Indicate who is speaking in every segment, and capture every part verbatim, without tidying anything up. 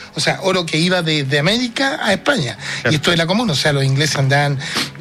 Speaker 1: o sea, oro que iba desde América a España. Claro. Y esto era común, o sea, los ingleses andaban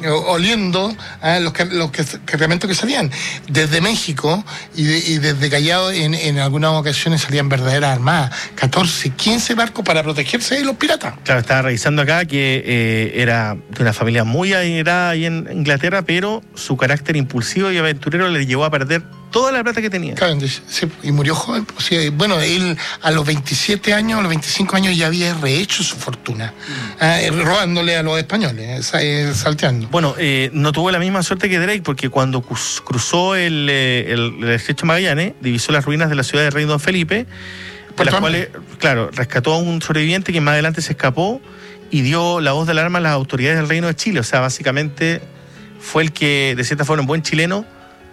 Speaker 1: oliendo a los, los cargamentos que salían desde México y, de, y desde Callao en, en algunas ocasiones salían verdaderas armadas, catorce, quince barcos para protegerse de los piratas.
Speaker 2: Claro, estaba revisando acá que eh, era de una familia muy adinerada ahí en Inglaterra, pero su carácter impulsivo y aventurero le llevó a perder toda la plata que tenía.
Speaker 1: Cavendish, sí, y murió joven. O sea, bueno, él a los veintisiete años, a los veinticinco años ya había rehecho su fortuna, mm. eh, robándole a los españoles, eh, salteando.
Speaker 2: Bueno, eh, no tuvo la misma suerte que Drake, porque cuando cruzó el, el, el estrecho Magallanes, divisó las ruinas de la ciudad de Rey Don Felipe, de las cuales, claro, rescató a un sobreviviente que más adelante se escapó y dio la voz de alarma a las autoridades del Reino de Chile. O sea, básicamente fue el que, de cierta forma, un buen chileno,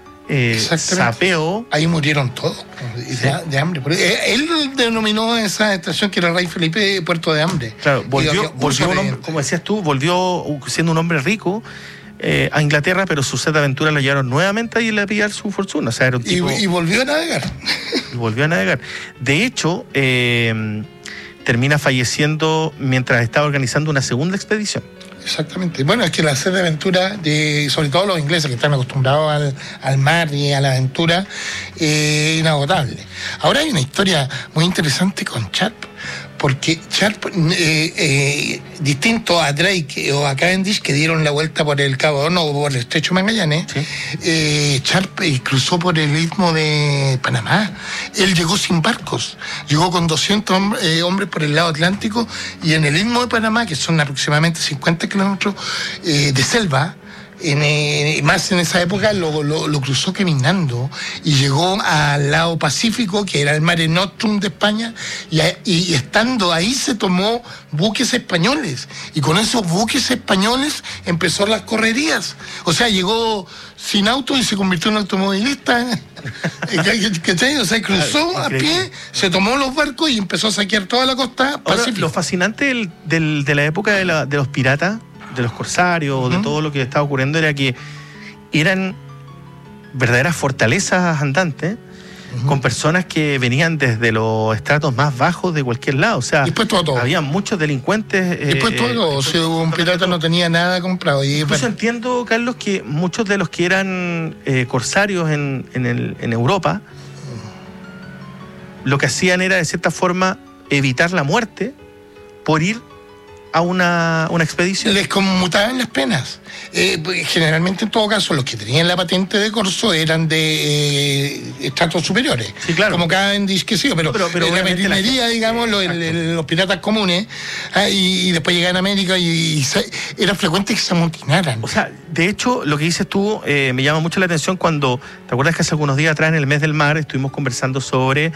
Speaker 2: Eh, sapeó.
Speaker 1: Ahí murieron todos de, sí. de hambre. Él denominó esa estación que era Rey Felipe Puerto de Hambre.
Speaker 2: Claro, volvió, volvió un hombre, como decías tú, volvió siendo un hombre rico eh, a Inglaterra, pero su sed de aventura lo llevaron nuevamente a ir a pillar su fortuna. O sea, era un tipo,
Speaker 1: y, y volvió a navegar.
Speaker 2: Y volvió a navegar. De hecho, eh, termina falleciendo mientras estaba organizando una segunda expedición.
Speaker 1: Exactamente. Bueno, es que la sed de aventura, de, sobre todo los ingleses que están acostumbrados al, al mar y a la aventura, es eh, inagotable. Ahora hay una historia muy interesante con Sharp, porque Sharp, eh, eh, distinto a Drake o a Cavendish, que dieron la vuelta por el Cabo Horno o por el estrecho Magallanes, ¿sí? eh, Sharp eh, cruzó por el istmo de Panamá. Él llegó sin barcos, llegó con doscientos hombres, eh, hombres por el lado Atlántico, y en el istmo de Panamá, que son aproximadamente cincuenta kilómetros eh, de selva, En, eh, más en esa época lo, lo, lo cruzó caminando y llegó al lado Pacífico, que era el Mare Nostrum de España, y, y, y estando ahí se tomó buques españoles, y con esos buques españoles empezó las correrías. O sea, llegó sin auto y se convirtió en automovilista. ¿Cachai? O sea, cruzó a pie, se tomó los barcos y empezó a saquear toda la costa pacífica.
Speaker 2: Ahora, lo fascinante del, del, de la época de, la, de los piratas, de los corsarios, uh-huh. de todo lo que estaba ocurriendo, era que eran verdaderas fortalezas andantes, uh-huh. con personas que venían desde los estratos más bajos de cualquier lado. O sea,
Speaker 1: todo.
Speaker 2: había muchos delincuentes.
Speaker 1: Después eh, todo, eh, si un pirata no tenía nada comprado. Y
Speaker 2: Por eso entiendo, Carlos, que muchos de los que eran eh, corsarios en, en, el, en Europa, uh-huh. lo que hacían era, de cierta forma, evitar la muerte por ir a una, una expedición.
Speaker 1: Les conmutaban las penas. Eh, generalmente, en todo caso, los que tenían la patente de corso eran de eh, estratos superiores.
Speaker 2: Sí, claro.
Speaker 1: Como Cavendish, que sí, pero, pero, pero en la marinería, la... digamos, los, el, los piratas comunes, ah, y, y después llegaban a América y, y se, era frecuente que se amotinaran.
Speaker 2: O sea, de hecho, lo que dices tú eh, me llama mucho la atención cuando, ¿te acuerdas que hace algunos días atrás, en el mes del mar, estuvimos conversando sobre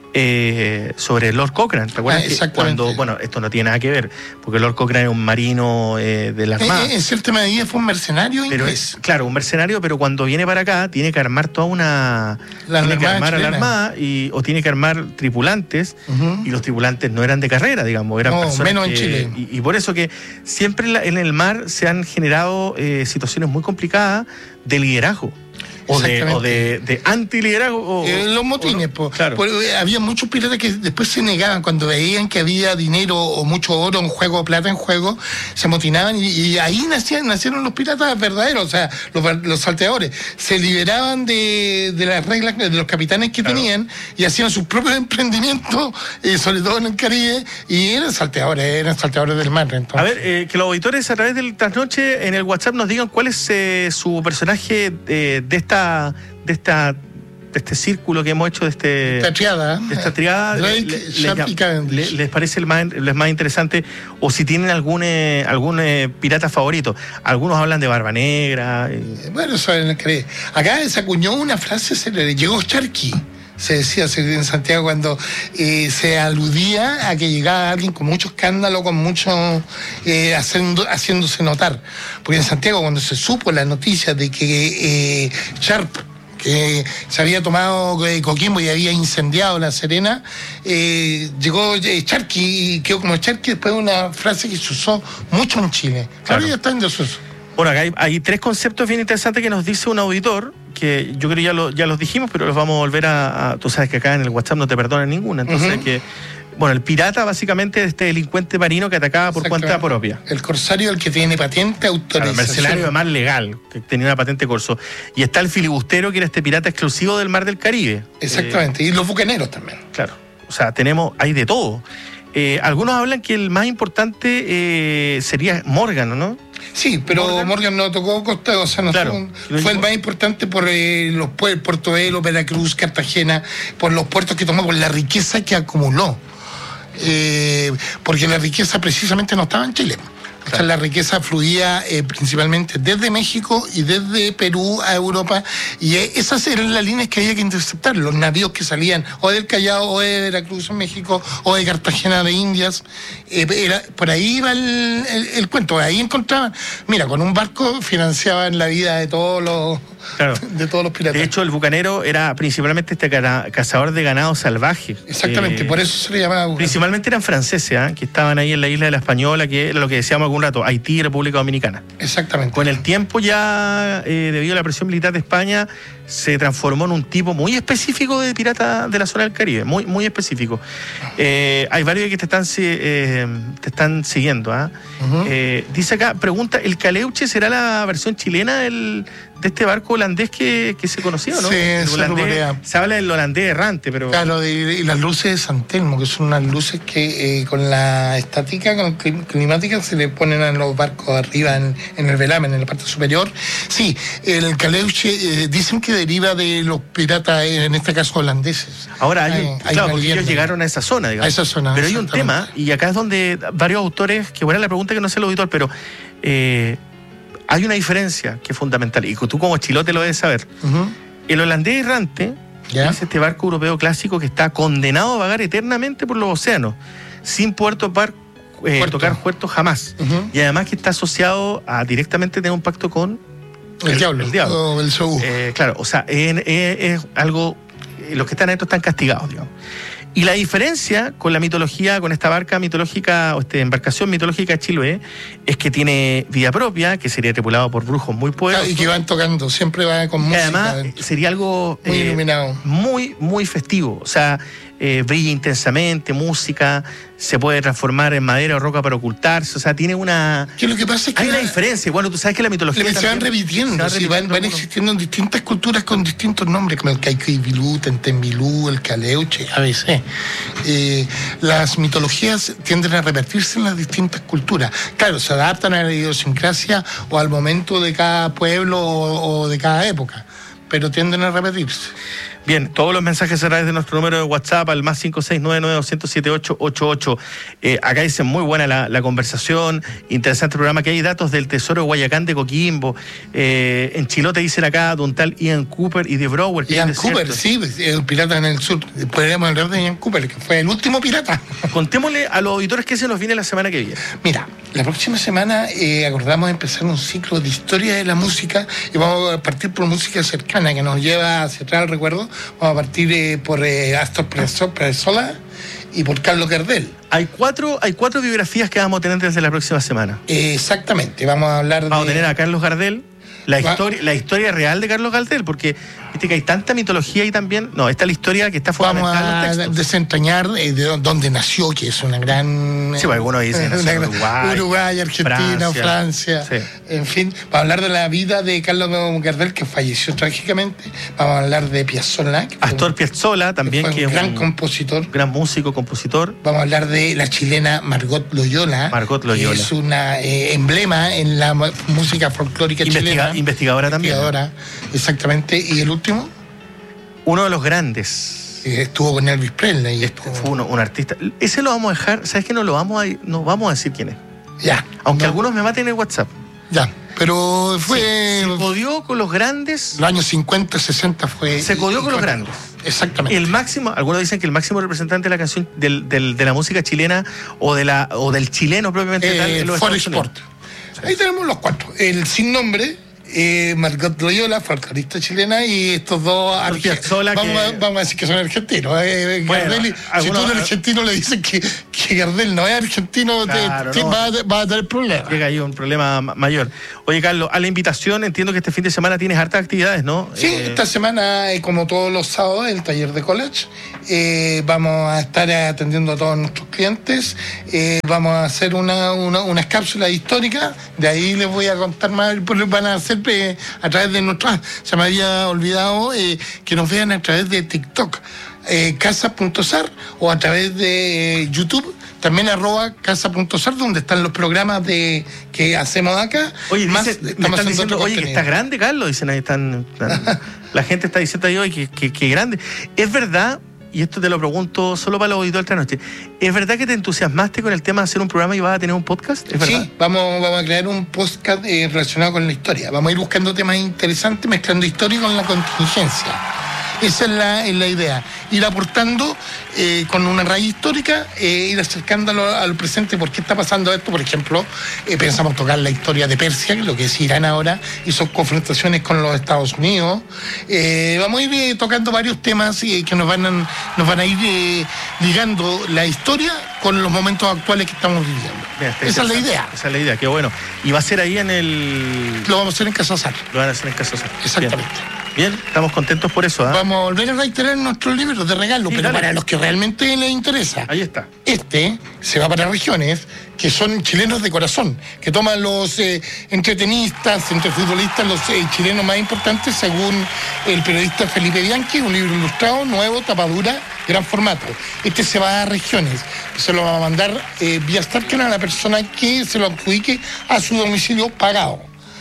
Speaker 2: Eh, sobre Lord Cochrane? ¿Te acuerdas?
Speaker 1: Ah,
Speaker 2: que cuando, bueno, esto no tiene nada que ver, porque Lord Cochrane es un marino eh, de la Armada.
Speaker 1: En cierta medida fue un mercenario
Speaker 2: pero
Speaker 1: inglés.
Speaker 2: Es, claro, un mercenario, pero cuando viene para acá tiene que armar toda una...
Speaker 1: La
Speaker 2: tiene que armar
Speaker 1: chilena.
Speaker 2: a la Armada, y, o tiene que armar tripulantes, uh-huh. y los tripulantes no eran de carrera, digamos, eran
Speaker 1: no,
Speaker 2: personas
Speaker 1: menos
Speaker 2: que,
Speaker 1: en Chile.
Speaker 2: Y, y por eso que siempre en, la, en el mar se han generado eh, situaciones muy complicadas de liderazgo. O de, o de, de anti-liderazgo.
Speaker 1: Eh, los motines,
Speaker 2: no,
Speaker 1: po.
Speaker 2: Claro.
Speaker 1: Por, eh, había muchos piratas que después se negaban cuando veían que había dinero o mucho oro en juego, o plata en juego, se amotinaban, y, y ahí nacían, nacieron los piratas verdaderos, o sea, los, los salteadores. Se liberaban de, de las reglas de los capitanes que claro. tenían y hacían sus propios emprendimientos, eh, sobre todo en el Caribe, y eran salteadores, eran salteadores del mar. Entonces.
Speaker 2: A ver, eh, que los auditores a través del Trasnoche en el WhatsApp nos digan cuál es eh, su personaje eh, de esta de esta de este círculo que hemos hecho, de este
Speaker 1: esta triada,
Speaker 2: de esta triada
Speaker 1: Drake,
Speaker 2: le,
Speaker 1: Sharp y Cavendish.
Speaker 2: le, les parece el más, el más interesante, o si tienen algún eh, algún eh, pirata favorito. Algunos hablan de Barba Negra. Eh.
Speaker 1: Bueno, eso es que acá se acuñó una frase, se le llegó Sharky. Se decía en Santiago cuando eh, se aludía a que llegaba alguien con mucho escándalo, con mucho eh, haciendo, haciéndose notar. Porque en Santiago, cuando se supo la noticia de que eh, Sharp, que se había tomado eh, Coquimbo y había incendiado La Serena, eh, llegó eh, Charqui y quedó como Charqui, después de una frase que se usó mucho en Chile.
Speaker 2: Claro.
Speaker 1: Ahora ya está en desuso.
Speaker 2: Bueno, acá hay, hay tres conceptos bien interesantes que nos dice un auditor, que yo creo que ya, lo, ya los dijimos, pero los vamos a volver a, a... Tú sabes que acá en el WhatsApp no te perdonan ninguna, entonces uh-huh. hay que Bueno, el pirata básicamente es este delincuente marino que atacaba por cuenta propia.
Speaker 1: El corsario, el que tiene patente, autorización.
Speaker 2: Claro, el mercenario además legal, que tenía una patente corso. Y está el filibustero, que era este pirata exclusivo del Mar del Caribe.
Speaker 1: Exactamente, eh, y los bucaneros también.
Speaker 2: Claro, o sea, tenemos, hay de todo. Eh, algunos hablan que el más importante eh, sería Morgan, ¿no?
Speaker 1: Sí, pero Morgan, Morgan no tocó costa, o sea, no
Speaker 2: claro,
Speaker 1: fue, fue el más importante por eh, los puertos, Puerto Velo, Veracruz, Cartagena, por los puertos que tomó, por la riqueza que acumuló. Eh, porque la riqueza precisamente no estaba en Chile. O sea, la riqueza fluía eh, principalmente desde México y desde Perú a Europa, y eh, esas eran las líneas que había que interceptar, los navíos que salían o del Callao o de Veracruz en México o de Cartagena de Indias, eh, era, por ahí iba el, el, el cuento, ahí encontraban, mira, con un barco financiaban la vida de todos los claro. de todos los piratas.
Speaker 2: De hecho, el bucanero era principalmente este cazador de ganado salvaje.
Speaker 1: Exactamente, eh, por eso se le llamaba bucanero.
Speaker 2: Principalmente eran franceses, ¿eh? Que estaban ahí en la isla de la Española, que era lo que decíamos algún rato, Haití y República Dominicana.
Speaker 1: Exactamente.
Speaker 2: Con el tiempo ya, eh, debido a la presión militar de España, se transformó en un tipo muy específico de pirata de la zona del Caribe, muy, muy específico. Eh, hay varios que te están, eh, te están siguiendo. ¿eh? Uh-huh. Eh, dice acá, pregunta, ¿el Caleuche será la versión chilena del, de este barco holandés que, que se conoció, no?
Speaker 1: Sí,
Speaker 2: el holandés,
Speaker 1: se,
Speaker 2: se habla del holandés errante, pero...
Speaker 1: Claro, y, y las luces de San Telmo, que son unas luces que eh, con la estática, con la climática, se le ponen a los barcos arriba en, en el velamen, en la parte superior. Sí, el Caleuche, eh, dicen que deriva de los piratas, en este caso holandeses.
Speaker 2: Ahora, hay, un, hay claro, porque ellos llegaron a esa zona, digamos.
Speaker 1: A esa zona.
Speaker 2: Pero hay un tema, y acá es donde varios autores, que bueno, la pregunta que no sé el auditor, pero eh, hay una diferencia que es fundamental, y tú como chilote lo debes saber. Uh-huh. El holandés errante ¿Ya? es este barco europeo clásico que está condenado a vagar eternamente por los océanos, sin poder topar, eh, puerto. tocar puerto jamás. Uh-huh. Y además que está asociado a directamente tener un pacto con
Speaker 1: el, el diablo. El diablo.
Speaker 2: O el Shogu. Eh, claro, o sea, es, es, es algo, los que están adentro están castigados, digamos. Y la diferencia con la mitología, con esta barca mitológica, o esta embarcación mitológica de Chiloé, es que tiene vida propia, que sería tripulado por brujos muy poderosos.
Speaker 1: Y que van tocando, siempre va con música.
Speaker 2: Además,
Speaker 1: adentro.
Speaker 2: Sería algo
Speaker 1: muy
Speaker 2: eh,
Speaker 1: iluminado.
Speaker 2: Muy, muy festivo. O sea, eh, brilla intensamente, música, se puede transformar en madera o roca para ocultarse. O sea, tiene una...
Speaker 1: Que lo que pasa es que
Speaker 2: hay una diferencia. Bueno, tú sabes que la mitología...
Speaker 1: Se van repitiendo, se van, sí, van, van existiendo en distintas culturas con distintos nombres, como el Caicoibilú, Tentembilú, el Caleuche, a veces. Eh, las mitologías tienden a repetirse en las distintas culturas. Claro, se adaptan a la idiosincrasia o al momento de cada pueblo o, o de cada época, pero tienden a repetirse.
Speaker 2: Bien, todos los mensajes a través de nuestro número de WhatsApp al más cinco seis nueve nueve, dos cero siete, ocho ocho ocho. Eh, acá dicen muy buena la, la conversación, interesante programa, que hay datos del Tesoro de Guayacán de Coquimbo. Eh, en Chilote dicen acá de un tal Ian Cooper y de Brower.
Speaker 1: Ian Cooper, sí, el pirata en el sur. Podríamos hablar de Ian Cooper, que fue el último pirata.
Speaker 2: Contémosle a los auditores qué se nos viene la semana que viene.
Speaker 1: Mira, la próxima semana eh, acordamos empezar un ciclo de historia de la música y vamos a partir por música cercana que nos lleva hacia atrás el recuerdo. Vamos a partir eh, por eh, Astor Piazzolla y por Carlos Gardel.
Speaker 2: Hay cuatro, hay cuatro biografías que vamos a tener desde la próxima semana.
Speaker 1: Eh, exactamente, vamos a hablar
Speaker 2: Vamos
Speaker 1: de...
Speaker 2: a tener a Carlos Gardel, la historia, la historia real de Carlos Gardel, porque viste que hay tanta mitología y también... No, esta es la historia que está fundamental.
Speaker 1: Vamos a desentrañar eh, de dónde nació, que es una gran...
Speaker 2: Sí, pues algunos dicen nació en Uruguay,
Speaker 1: Uruguay, Argentina, Francia, Francia sí. En fin, vamos a hablar de la vida de Carlos Gardel, que falleció trágicamente. Vamos a hablar de Piazzolla.
Speaker 2: Astor Piazzolla también,
Speaker 1: que,
Speaker 2: que es
Speaker 1: un gran
Speaker 2: un
Speaker 1: compositor.
Speaker 2: Gran músico, compositor.
Speaker 1: Vamos a hablar de la chilena Margot Loyola.
Speaker 2: Margot Loyola.
Speaker 1: Que es una eh, emblema en la música folclórica
Speaker 2: Investiga,
Speaker 1: chilena.
Speaker 2: Investigadora también.
Speaker 1: Investigadora, exactamente. ¿Y el último?
Speaker 2: Uno de los grandes.
Speaker 1: Estuvo con Elvis Presley.
Speaker 2: Estuvo... Fue uno, un artista. Ese lo vamos a dejar. ¿Sabes qué? No lo vamos a, no vamos a decir quién es.
Speaker 1: Ya.
Speaker 2: Aunque
Speaker 1: no.
Speaker 2: algunos me maten en el WhatsApp.
Speaker 1: Ya. Pero fue...
Speaker 2: Sí, se codió con los grandes.
Speaker 1: Los años cincuenta, sesenta fue...
Speaker 2: Se codió con los grandes.
Speaker 1: Exactamente.
Speaker 2: El máximo, algunos dicen que el máximo representante de la canción, del, del, de la música chilena o, de la, o del chileno propiamente
Speaker 1: eh,
Speaker 2: tal.
Speaker 1: Forest Sport. Sí. Ahí tenemos los cuatro. El sin nombre... eh, Margot Loyola, folclorista chilena, y estos dos argentinos. Vamos, que... a, vamos a decir que son argentinos. Eh, bueno, Gardel, algunos... Si tú a un argentino le dices que, que Gardel no es argentino, claro, te, te no. va, va a tener problemas.
Speaker 2: Llega ahí un problema mayor. Oye, Carlos, a la invitación, entiendo que este fin de semana tienes hartas actividades, ¿no?
Speaker 1: Sí, eh... esta semana, como todos los sábados, el taller de college. Eh, vamos a estar atendiendo a todos nuestros clientes. Eh, vamos a hacer una, una, unas cápsulas históricas. De ahí les voy a contar más. Van a hacer eh, a través de nuestra. Se me había olvidado eh, que nos vean a través de TikTok, eh, casa punto sar, o a través de eh, YouTube. También arroba casa punto sar, donde están los programas de que hacemos acá.
Speaker 2: Oye, más dice, estamos me están diciendo, oye, que está grande, Carlos. Dicen ahí, están, están la gente está diciendo ahí, oye, que, que, que grande. Es verdad, y esto te lo pregunto solo para los auditores de esta noche, ¿es verdad que te entusiasmaste con el tema de hacer un programa y vas a tener un podcast? ¿Es verdad?
Speaker 1: Sí, vamos, vamos a crear un podcast eh, relacionado con la historia. Vamos a ir buscando temas interesantes, mezclando historia con la contingencia. Esa es la, es la idea, ir aportando eh, con una raíz histórica, eh, ir acercándolo al presente, por qué está pasando esto. Por ejemplo, eh, pensamos tocar la historia de Persia, lo que es Irán ahora, y sus confrontaciones con los Estados Unidos. Eh, vamos a ir eh, tocando varios temas eh, que nos van a, nos van a ir eh, ligando la historia con los momentos actuales que estamos viviendo. Bien, esa es la idea.
Speaker 2: Esa es la idea, qué bueno. ¿Y va a ser ahí en el...?
Speaker 1: Lo vamos a hacer en Casa Sar.
Speaker 2: Lo van a hacer en Casa Sar.
Speaker 1: Exactamente.
Speaker 2: Bien. Bien, estamos contentos por eso. ¿eh?
Speaker 1: Vamos a volver a reiterar nuestros libros de regalo, sí, pero dale. Para los que realmente les interesa.
Speaker 2: Ahí está.
Speaker 1: Este se va para regiones que son chilenos de corazón, que toman los eh, entretenistas, entre futbolistas, los eh, chilenos más importantes, según el periodista Felipe Bianchi, un libro ilustrado, nuevo, tapadura, gran formato. Este se va a regiones, se lo va a mandar eh, vía Starken a la persona que se lo adjudique a su domicilio pagado.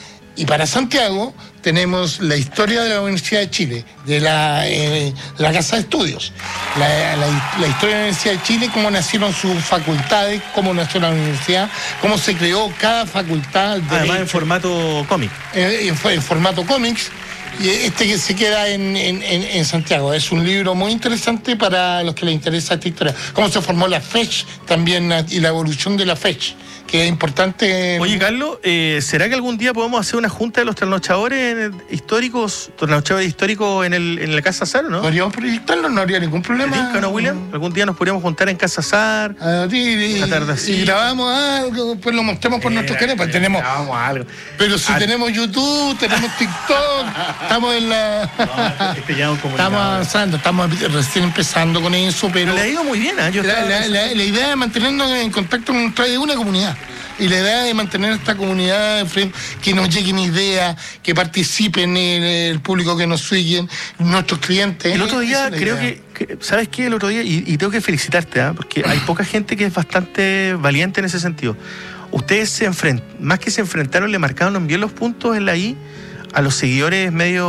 Speaker 1: Y para Santiago tenemos la historia de la Universidad de Chile, de la, eh, de la Casa de Estudios, la, la, la historia de la Universidad de Chile, cómo nacieron sus facultades, cómo nació la universidad, cómo se creó cada facultad.
Speaker 2: Además derecho, en formato cómic.
Speaker 1: Eh, en, en formato cómics. Y este que se queda en, en, en Santiago. Es un libro muy interesante para los que les interesa esta historia. Cómo se formó la F E C H también y la evolución de la F E C H, que es importante.
Speaker 2: Oye, Carlos, eh, ¿será que algún día podemos hacer una junta de los trasnochadores históricos, trasnochadores históricos en, el, en la Casa Sar, no?
Speaker 1: Podríamos proyectarlo, no habría ningún problema.
Speaker 2: ¿No, William? ¿Algún día nos podríamos juntar en Casa Sar?
Speaker 1: Ah, sí, y, y grabamos algo, pues lo mostramos por eh, nuestros canales. Pues tenemos, grabamos algo. Pero si Al... tenemos YouTube, tenemos TikTok, estamos en la...
Speaker 2: No, este ya un
Speaker 1: estamos avanzando, estamos recién empezando con eso, pero...
Speaker 2: Le ha ido muy bien, ¿eh? Yo
Speaker 1: la, la, la, la idea es mantenernos en contacto con una comunidad. Y la idea de mantener esta comunidad, que nos lleguen ideas, que participen el, el público que nos siguen, nuestros clientes.
Speaker 2: El otro día, creo que, que, ¿sabes qué? El otro día, y, y tengo que felicitarte, ¿eh? Porque hay poca gente que es bastante valiente en ese sentido. Ustedes se enfrentaron, más que se enfrentaron, le marcaron bien los puntos en la I a los seguidores medio,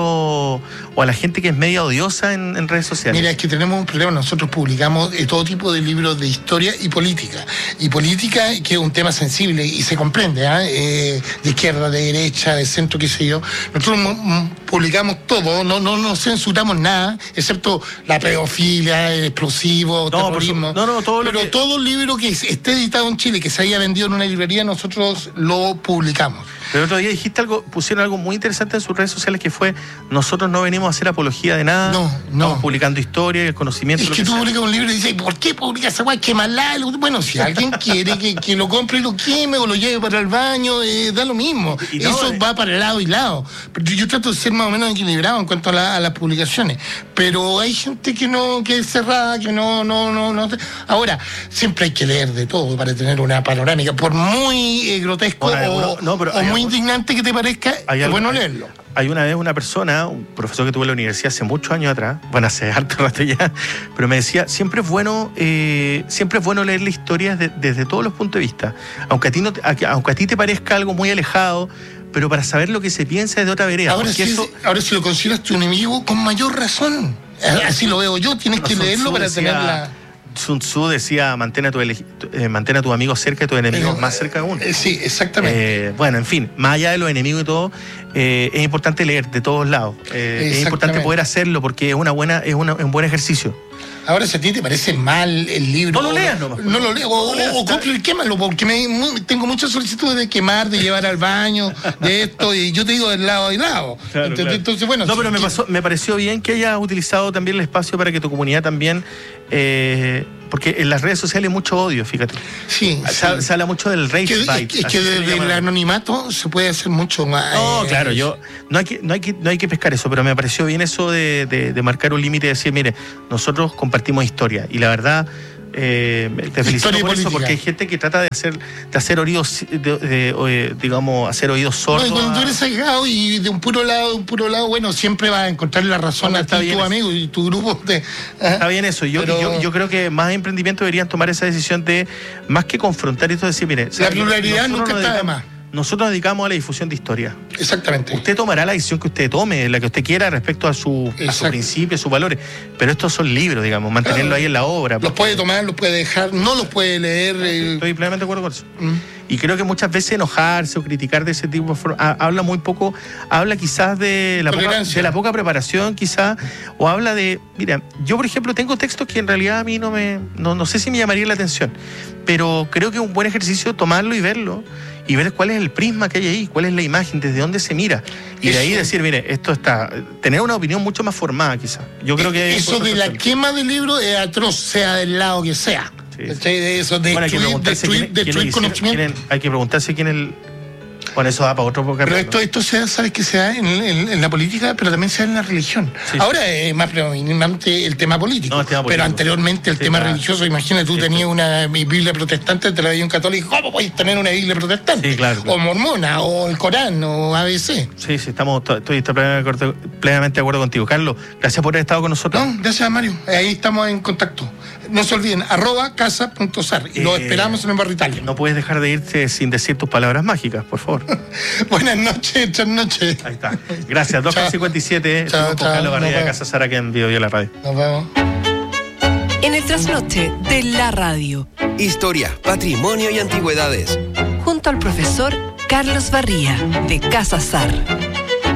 Speaker 2: o a la gente que es media odiosa en, en redes sociales.
Speaker 1: Mira, es que tenemos un problema. Nosotros publicamos eh, todo tipo de libros de historia y política. Y política, que es un tema sensible y se comprende, ¿eh? Eh, de izquierda, de derecha, de centro, qué sé yo. Nosotros m- publicamos todo, no, no, no censuramos nada, excepto la pedofilia, el explosivo,
Speaker 2: no,
Speaker 1: terrorismo.
Speaker 2: Su, no, no, todo
Speaker 1: Pero
Speaker 2: lo que...
Speaker 1: todo libro que esté editado en Chile, que se haya vendido en una librería, nosotros lo publicamos.
Speaker 2: Pero el otro día dijiste algo, pusieron algo muy interesante en sus redes sociales, que fue: nosotros no venimos a hacer apología de nada.
Speaker 1: No, no.
Speaker 2: Estamos publicando historia, el conocimiento.
Speaker 1: Es que, que tú sea. publicas un libro y dices, ¿por qué publicas esa guay? Quémala. Bueno, si alguien quiere que, que lo compre y lo queme o lo lleve para el baño, eh, da lo mismo. Y no, Eso eh. va para el lado y lado. Pero yo trato de ser más o menos equilibrado en cuanto a, la, a las publicaciones. Pero hay gente que no, que es cerrada, que no, no, no, no. Ahora, siempre hay que leer de todo para tener una panorámica. Por muy eh, grotesco bueno, o, bueno, no, pero o muy alguna... indignante que te parezca, es bueno leerlo.
Speaker 2: Hay una vez una persona, un profesor que tuve en la universidad hace muchos años atrás, bueno, hace harto rato ya, pero me decía, siempre es bueno, eh, siempre es bueno leer la historia de, desde todos los puntos de vista, aunque a ti no, aunque a ti te parezca algo muy alejado, pero para saber lo que se piensa es de otra vereda.
Speaker 1: Ahora, si, eso... ahora si lo consideras tu enemigo, con mayor razón. Así lo veo yo, tienes que leerlo para tener la...
Speaker 2: Sun Tzu decía, mantén a tu, ele- eh, mantén a tu amigo cerca y tu enemigo más cerca de uno.
Speaker 1: Eh, sí, exactamente.
Speaker 2: Eh, bueno, en fin, más allá de los enemigos y todo, eh, es importante leer de todos lados. Eh, es importante poder hacerlo porque es una buena, es, una, es un buen ejercicio.
Speaker 1: Ahora, si a ti te parece mal el libro...
Speaker 2: No lo leas, no.
Speaker 1: No lo leo, o, o, o compre y quémalo, porque me, muy, tengo muchas solicitudes de quemar, de llevar al baño, de esto, y yo te digo del lado y lado.
Speaker 2: Claro,
Speaker 1: entonces,
Speaker 2: claro.
Speaker 1: entonces, bueno...
Speaker 2: No,
Speaker 1: si,
Speaker 2: pero me,
Speaker 1: que,
Speaker 2: pasó, me pareció bien que hayas utilizado también el espacio para que tu comunidad también... Eh, porque en las redes sociales hay mucho odio, fíjate.
Speaker 1: Sí,
Speaker 2: se,
Speaker 1: sí.
Speaker 2: se habla mucho del rage
Speaker 1: que,
Speaker 2: bite.
Speaker 1: Es que desde el anonimato se puede hacer mucho más.
Speaker 2: No,
Speaker 1: eh,
Speaker 2: claro, yo no hay que, no hay que, no hay que pescar eso, pero me pareció bien eso de, de, de marcar un límite y decir, mire, nosotros compartimos historia. Y la verdad, eh, te felicito por política. Eso, porque hay gente que trata de hacer, de hacer oídos, de, de, de, digamos, hacer oídos sordos.
Speaker 1: No, y cuando
Speaker 2: a...
Speaker 1: tú eres sesgado y de un puro lado, de un puro lado, bueno, siempre vas a encontrar la razón no, a ti, tu eso. amigo y tu grupo. De, ¿eh?
Speaker 2: Está bien eso. Yo, pero... yo, yo creo que más emprendimientos deberían tomar esa decisión de, más que confrontar esto, decir, mire,
Speaker 1: la pluralidad nunca está de más.
Speaker 2: Nosotros nos dedicamos a la difusión de historia.
Speaker 1: Exactamente.
Speaker 2: Usted tomará la decisión que usted tome, la que usted quiera respecto a su, a su principio, a sus valores. Pero estos son libros, digamos, mantenerlo claro. ahí en la obra.
Speaker 1: Los puede tomar, los puede dejar, no los puede leer. Eh...
Speaker 2: Estoy plenamente de acuerdo con eso. Mm. Y creo que muchas veces enojarse o criticar de ese tipo de forma, habla muy poco, habla quizás de la, poca, de la poca preparación, quizás, o habla de, mira, yo por ejemplo tengo textos que en realidad a mí no me, no, no sé si me llamaría la atención, pero creo que es un buen ejercicio tomarlo y verlo, y ver cuál es el prisma que hay ahí, cuál es la imagen, desde dónde se mira. Y eso, de ahí decir, mire, esto está... Tener una opinión mucho más formada, quizás. Yo creo que...
Speaker 1: Eso de la quema del libro es atroz, sea del lado que sea. Sí, sí. De eso, de
Speaker 2: bueno,
Speaker 1: destruir, destruir,
Speaker 2: quién,
Speaker 1: destruir
Speaker 2: quién
Speaker 1: conocimiento.
Speaker 2: Quién, hay que preguntarse quién es el... Bueno, eso da para otro podcast.
Speaker 1: Pero esto, esto se da, sabes que se da en, en, en la política, pero también se da en la religión. Sí, Ahora sí. es más predominante el tema político, no, el tema político. Pero anteriormente el sí, tema claro. religioso, imagínate, tú sí, tenías una Biblia protestante, te la dio un católico, ¿cómo podéis tener una Biblia protestante?
Speaker 2: Sí, claro, claro.
Speaker 1: O mormona, o el Corán, o A B C.
Speaker 2: Sí, sí, estamos, estoy, estoy plenamente de acuerdo contigo. Carlos, gracias por haber estado con nosotros.
Speaker 1: No, gracias, Mario. Ahí estamos en contacto. No se olviden, arroba casa punto sar. Y eh, lo esperamos en el Barrio Italia.
Speaker 2: No puedes dejar de irte sin decir tus palabras mágicas, por favor.
Speaker 1: Buenas noches, buenas noches.
Speaker 2: Ahí está. Gracias. dos cincuenta y siete. Chao, chao. Carlos Barría de Casa Sar, aquí en Bio Bio La Radio.
Speaker 1: Nos vemos.
Speaker 3: En el trasnoche de la radio.
Speaker 4: Historia, patrimonio y antigüedades.
Speaker 3: Junto al profesor Carlos Barría de Casa Sar.